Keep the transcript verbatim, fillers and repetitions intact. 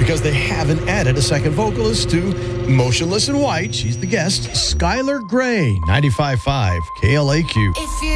because they haven't added a second vocalist to Motionless in White. She's the guest, Skylar Grey, ninety-five point five K L A Q. If you